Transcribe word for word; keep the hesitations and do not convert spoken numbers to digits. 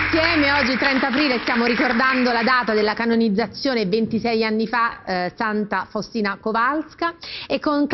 insieme. Oggi trenta aprile stiamo ricordando la data della canonizzazione ventisei anni fa, eh, Santa Faustina Kowalska, e con